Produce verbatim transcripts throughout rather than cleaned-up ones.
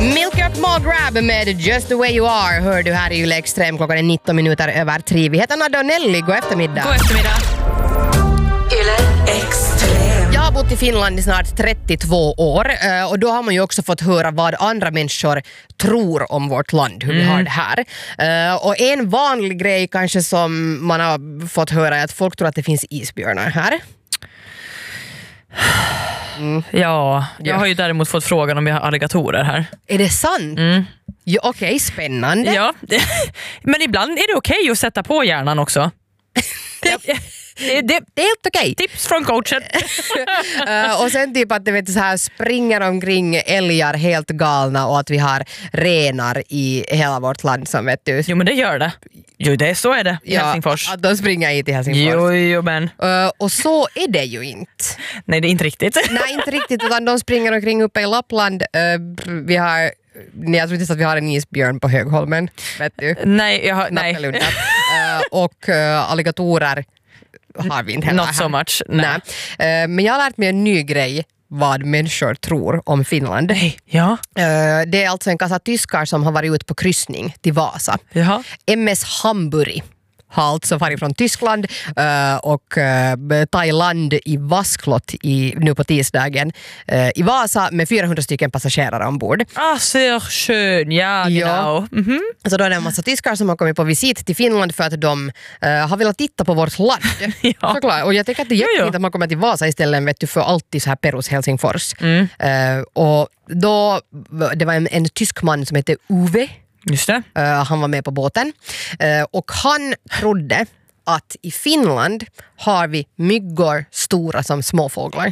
Milky och Mal Grab med Just the way you are hör du här i Yle Extrem. Klockan är nitton minuter över tre. Vi heter Nadja och Nelly. God eftermiddag. God eftermiddag. Yle Extrem. Jag har bott i Finland i snart trettiotvå år och då har man ju också fått höra vad andra människor tror om vårt land, hur vi har det här. Och en vanlig grej kanske som man har fått höra är att folk tror att det finns isbjörnar här. Mm. Ja, jag har ju däremot fått frågan om jag har alligatorer här. Är det sant? Mm. Ja, okej, okay, spännande. Ja, men ibland är det okej okay att sätta på hjärnan också. det, det, det, det är helt okej. Okay. Tips från coachen. uh, och sen typ att det vet, så här, springer omkring älgar helt galna och att vi har renar i hela vårt land som vet du. Jo men det gör det. Jo det så är det i ja, Helsingfors. Att de springer hit till Helsingfors. Jo, jo men. Uh, och så är det ju inte. Nej det är inte riktigt. Nej inte riktigt utan de springer omkring uppe i Lappland. Uh, vi har Nej, jag tror inte att vi har en isbjörn på Högholmen, vet du. Nej, jag har, nej. uh, och uh, alligatorer har vi inte heller. Not so much. Nej. Nej. Uh, men jag har lärt mig en ny grej vad människor tror om Finland. Nej. Ja. Uh, det är alltså en kassa tyskar som har varit ute på kryssning till Vasa. Jaha. M S Hamburg har alltså varit från Tyskland uh, och uh, Thailand i Vasklott i, nu på tisdagen uh, i Vasa med fyrahundra stycken passagerare ombord. Ah, så skön, ja, ja. Mm-hmm. Så då är det en massa tyskar som har kommit på visit till Finland för att de uh, har velat titta på vårt land. ja. Såklart. Och jag tycker att det är jättefint att man kommer till Vasa istället vet du, för alltid så här Perus Helsingfors. Mm. Uh, och då, det var en, en tysk man som heter Uwe. Just det. Uh, han var med på båten uh, och han trodde att i Finland har vi myggor stora som småfåglar.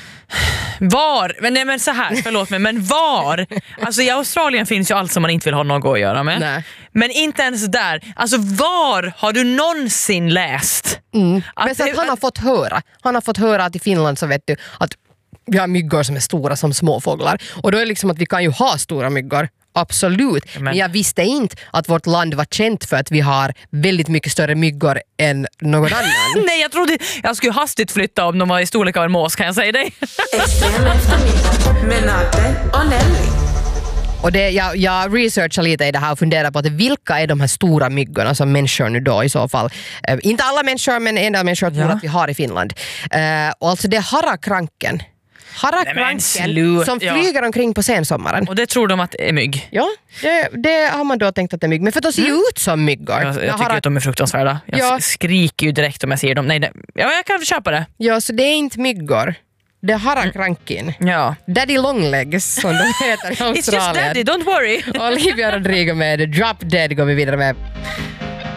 Var? Men, nej, men så här, förlåt mig, men var? Alltså i Australien finns ju allt som man inte vill ha något att göra med. Nej. Men inte ens där. Alltså var har du någonsin läst? Mm. Att men så det, att han har fått höra. Han har fått höra att i Finland så vet du att vi har myggor som är stora som småfåglar. Och då är det liksom att vi kan ju ha stora myggor. Absolut, men, men jag visste inte att vårt land var känt för att vi har väldigt mycket större myggor än någon annan. Nej, jag trodde jag skulle hastigt flytta om de var i storlek av en mås, kan jag säga dig. Extrem eftermiddag med Nadja och Nelly. Och det, jag, jag researchar lite i det här och funderar på att vilka är de här stora myggorna som människor nu då i så fall. Uh, inte alla människor men en del människor tror ja. att vi har i Finland. Uh, och alltså det är harakranken. Harakranken som flyger ja. omkring på sensommaren. Och det tror de att det är mygg. Ja, det, det har man då tänkt att det är mygg. Men för de ser ju mm. ut som myggor. Jag, jag tycker harak... att de är fruktansvärda. Jag ja. skriker ju direkt om jag ser dem. Nej, det... ja, jag kan köpa det. Ja, så det är inte myggor. Det är harakrankin. Mm. Ja. Daddy Longlegs som de heter i Australien. It's just daddy, don't worry. Olivia Rodrigo med Drop Dead går vi vidare med.